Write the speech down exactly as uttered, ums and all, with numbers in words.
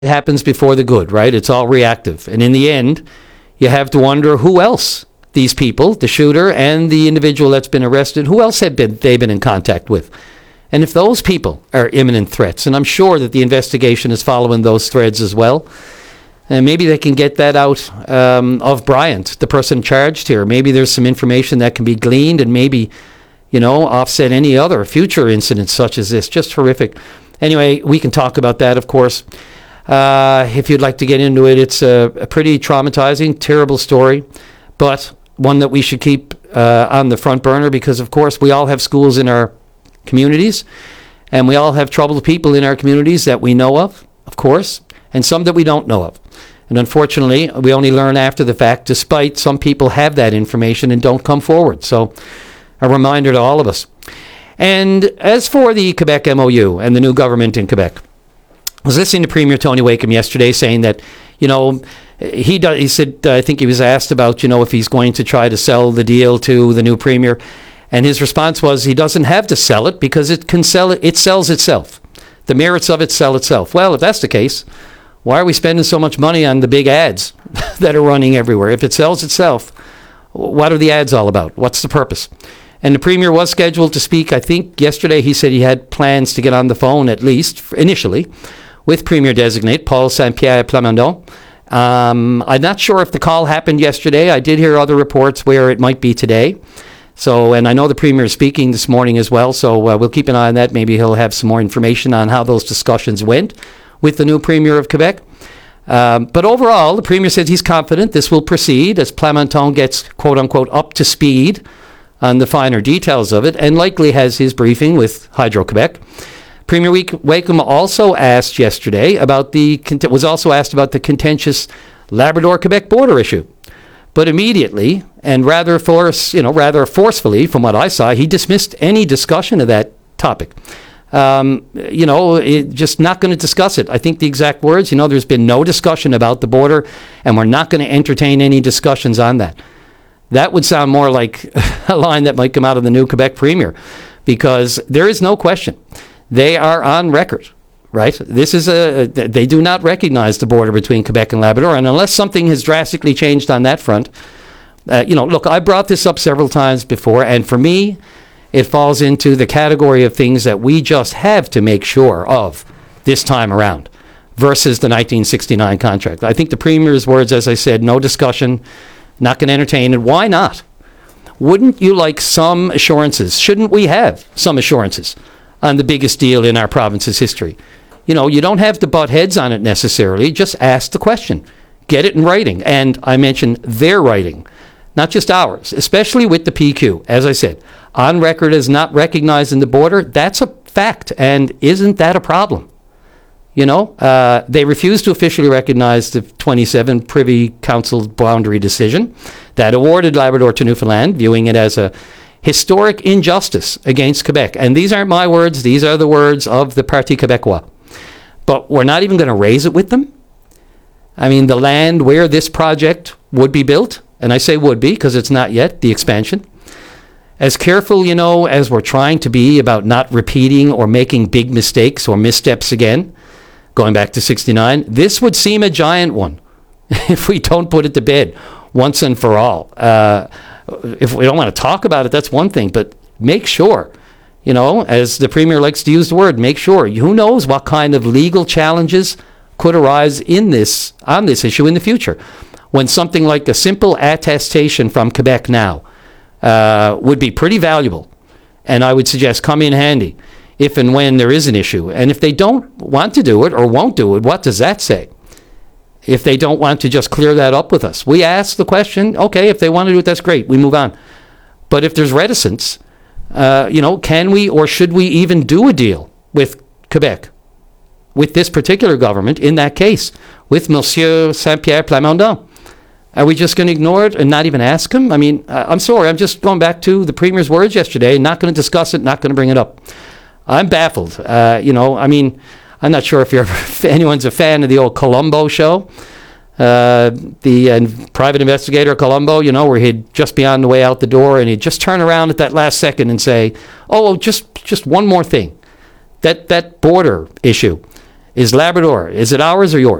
happens before the good, right? It's all reactive. And in the end, you have to wonder who else these people, the shooter and the individual that's been arrested, who else have been they been in contact with? And if those people are imminent threats, and I'm sure that the investigation is following those threads as well, and maybe they can get that out um, of Bryant, the person charged here. Maybe there's some information that can be gleaned and maybe, you know, offset any other future incidents such as this. Just horrific. Anyway, we can talk about that, of course. Uh, if you'd like to get into it, it's a, a pretty traumatizing, terrible story, but one that we should keep uh, on the front burner because, of course, we all have schools in our communities, and we all have troubled people in our communities that we know of, of course, and some that we don't know of. And unfortunately, we only learn after the fact, despite some people have that information and don't come forward. So a reminder to all of us. And as for the Quebec M O U and the new government in Quebec, I was listening to Premier Tony Wakeham yesterday saying that, you know, he does, he said, uh, I think he was asked about, you know, if he's going to try to sell the deal to the new premier. And his response was he doesn't have to sell it because it can sell it, it sells itself. The merits of it sell itself. Well, if that's the case, why are we spending so much money on the big ads that are running everywhere? If it sells itself, what are the ads all about? What's the purpose? And the premier was scheduled to speak. I think yesterday he said he had plans to get on the phone, at least initially, with Premier-designate Paul Saint-Pierre Plamondon. Um, I'm not sure if the call happened yesterday. I did hear other reports where it might be today. So, and I know the Premier is speaking this morning as well, so uh, we'll keep an eye on that. Maybe he'll have some more information on how those discussions went with the new Premier of Quebec. Um, but overall, the Premier said he's confident this will proceed as Plamondon gets, quote-unquote, up to speed on the finer details of it, and likely has his briefing with Hydro-Quebec. Premier Wakeham also asked yesterday about the, was also asked about the contentious Labrador-Quebec border issue. But immediately, and rather force, you know, rather forcefully, from what I saw, he dismissed any discussion of that topic. Um, you know, it, just not going to discuss it. I think the exact words, you know, there's been no discussion about the border, and we're not going to entertain any discussions on that. That would sound more like a line that might come out of the new Quebec Premier, because there is no question. They are on record, right? This is a, they do not recognize the border between Quebec and Labrador, and unless something has drastically changed on that front, uh, you know, look, I brought this up several times before, and for me, it falls into the category of things that we just have to make sure of this time around versus the nineteen sixty-nine contract. I think the Premier's words, as I said, no discussion, not going to entertain it. Why not? Wouldn't you like some assurances? Shouldn't we have some assurances on the biggest deal in our province's history? You know, you don't have to butt heads on it necessarily. Just ask the question. Get it in writing. And I mentioned their writing, not just ours, especially with the P Q. As I said, on record as not recognizing the border, that's a fact. And isn't that a problem? You know, uh, they refused to officially recognize the twenty-seven Privy Council boundary decision that awarded Labrador to Newfoundland, viewing it as a historic injustice against Quebec. And these aren't my words. These are the words of the Parti Québécois. But we're not even going to raise it with them. I mean, the land where this project would be built, and I say would be because it's not yet, the expansion. As careful, you know, as we're trying to be about not repeating or making big mistakes or missteps again, going back to sixty-nine, this would seem a giant one if we don't put it to bed once and for all. Uh, if we don't want to talk about it, that's one thing, but make sure, you know, as the Premier likes to use the word, make sure. Who knows what kind of legal challenges could arise in this, on this issue in the future, when something like a simple attestation from Quebec now uh, would be pretty valuable, and I would suggest come in handy if and when there is an issue. And if they don't want to do it or won't do it, what does that say? If they don't want to just clear that up with us, we ask the question, okay, if they want to do it, that's great, we move on. But if there's reticence, uh, you know, can we or should we even do a deal with Quebec, with this particular government in that case, with Monsieur Saint-Pierre Plamondon? Are we just going to ignore it and not even ask him? I mean, I'm sorry, I'm just going back to the Premier's words yesterday, not going to discuss it, not going to bring it up. I'm baffled. Uh, you know, I mean, I'm not sure if you're if anyone's a fan of the old Columbo show, uh, the uh, private investigator Columbo, you know, where he'd just be on the way out the door and he'd just turn around at that last second and say, oh, just just one more thing. That that border issue, is Labrador. Is it ours or yours?